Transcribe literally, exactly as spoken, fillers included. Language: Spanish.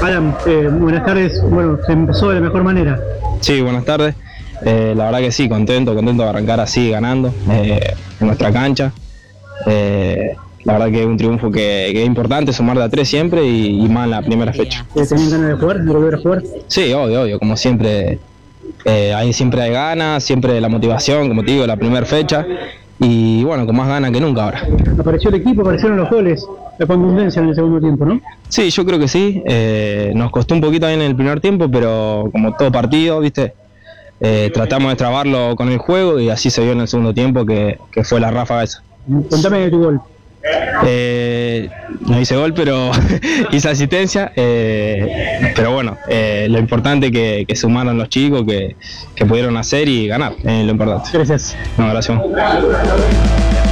Alan, eh, buenas tardes. Bueno, se empezó de la mejor manera. Sí, buenas tardes. Eh, la verdad que sí, contento, contento de arrancar así, ganando eh, en nuestra cancha. Eh, la verdad que es un triunfo que, que es importante, sumar de a tres siempre y, y más en la primera fecha. Eh, ¿Tenían ganas de jugar, de volver a jugar? Sí, obvio, obvio, como siempre, eh, ahí siempre hay ganas, siempre la motivación, como te digo, la primera fecha. Y bueno, con más ganas que nunca ahora. Apareció el equipo, aparecieron los goles, la contundencia en el segundo tiempo, ¿no? Sí, yo creo que sí. Eh, nos costó un poquito ahí en el primer tiempo, pero como todo partido, ¿viste? Eh, tratamos de trabarlo con el juego y así se vio en el segundo tiempo que, que fue la ráfaga esa. Contame de tu gol. Eh, no hice gol, pero hice asistencia. Eh, pero bueno, eh, lo importante es que, que sumaron los chicos, que, que pudieron hacer y ganar, es lo importante. Gracias. No, gracias.